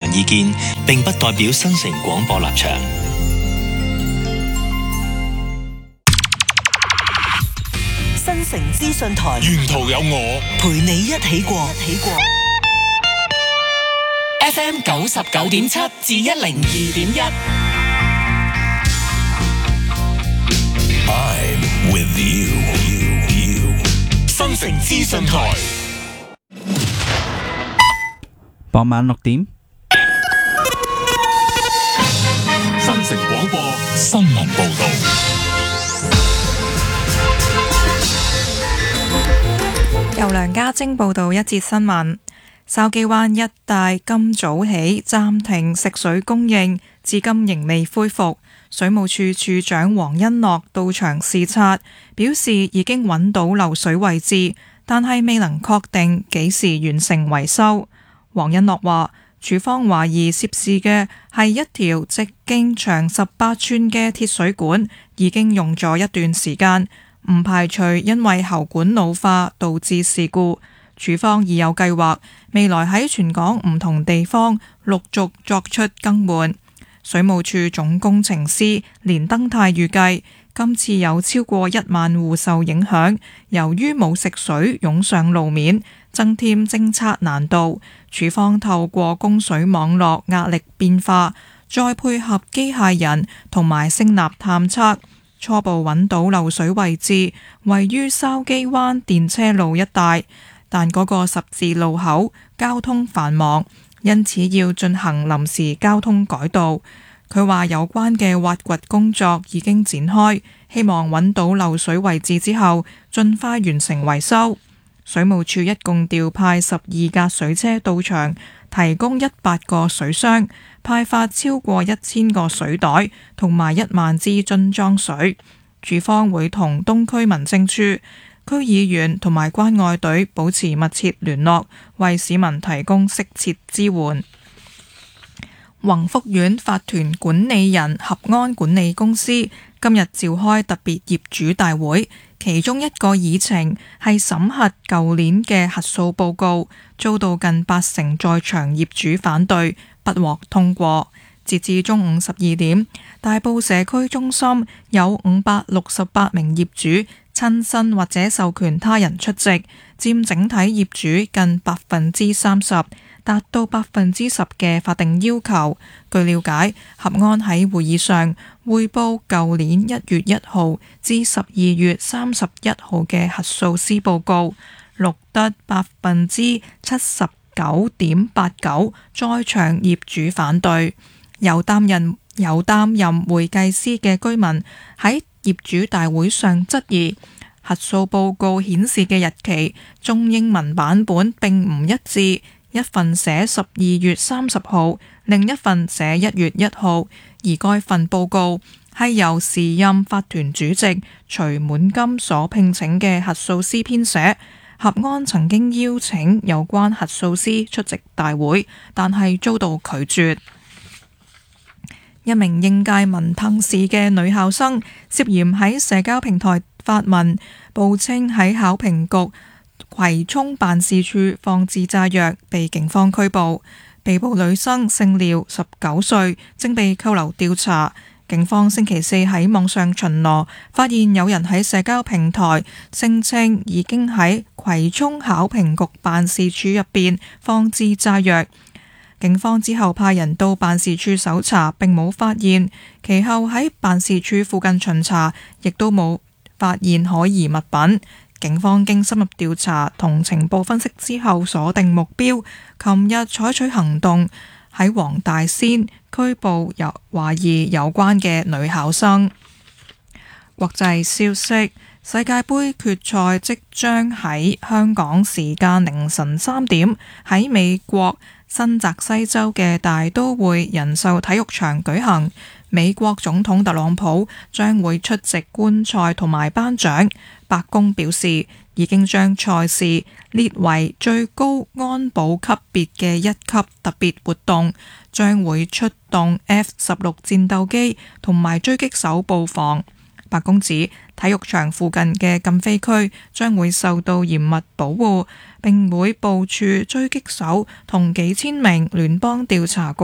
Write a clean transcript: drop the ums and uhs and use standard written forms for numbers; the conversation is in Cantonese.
意見，並不代表新城廣播立場。 新城資訊台， 沿途有我陪你一起過。 FM 99.7至102.1。 I'm with you。新城資訊台。 傍晚6點， 新城廣播新聞報道。 由梁家晶報道一節新聞。筲箕灣一帶今早起暫停食水供應，至今仍未恢復。水務署署長黃恩樂到場視察，表示已經揾到漏水位置，但係未能確定幾時完成維修。黃恩樂話，署方懷疑涉事嘅係一條直徑長18寸嘅鐵水管，已經用咗一段時間，唔排除因為喉管老化導致事故。署方已有計劃，未來喺全港唔同地方陸續作出更換。水務署總工程師連登泰預計，今次有超過1萬戶受影響，由於冇食水湧上路面，增添偵測難度。署方透過供水網絡壓力變化，再配合機械人同埋聲納探測，初步揾到漏水位置，位於筲箕灣電車路一帶，但嗰個十字路口交通繁忙，因此要進行臨時交通改道。佢話有關嘅挖掘工作已經展開，希望揾到漏水位置之後，盡快完成維修。水務署一共調派12架水車到場，提供100個水箱，派發超過1000個水袋同埋1萬支樽裝水。署方會同東區民政處、區議員同埋關愛隊保持密切聯絡，為市民提供適切支援。宏福苑法團管理人合安管理公司今日召開特別業主大會，其中一個議程係審核舊年嘅核數報告，遭到近80%在場業主反對，不獲通過。截至中午12點，大埔社區中心有568名業主親身或者授權他人出席，佔整體業主近30%，達到10%嘅法定要求。據了解，合安喺會議上匯報舊年1月1號至12月31號嘅核數師報告，錄得79.89%在場業主反對。有擔任會計師嘅居民喺業主大會上質疑核數報告顯示嘅日期中英文版本並唔一致，一份寫12月30號，另一份寫1月1號，而該份報告係由時任法團主席徐滿金所聘請嘅核數師編寫。合安曾經邀請有關核數師出席大會，但係遭到拒絕。一名應屆文憑試嘅女考生涉嫌喺社交平台發文，報稱喺考評局葵涌辦事處放置炸藥，被警方拘捕。被捕女生姓廖，19歲，正被扣留調查。警方星期四喺網上巡邏，發現有人喺社交平台聲稱已經喺葵涌考評局辦事處入邊放置炸藥。警方之後派人到辦事處搜查，並冇發現。其後喺辦事處附近巡查，亦都冇發現可疑物品。警方經深入調查同情報分析之後，鎖定目標，琴日採取行動，喺黃大仙拘捕懷疑有關嘅女考生。國際消息：世界盃決賽即將喺香港時間凌晨3點喺美國新澤西州嘅大都會人壽體育場舉行。美國總統特朗普將會出席觀賽同埋頒獎。白宮表示已經將賽事列為最高安保級別嘅1級特別活動，將會出動 F-16 戰鬥機同埋狙擊手布防。白宮指體育場附近嘅禁飛區將會受到嚴密保護，並會部署狙擊手同幾千名聯邦調查局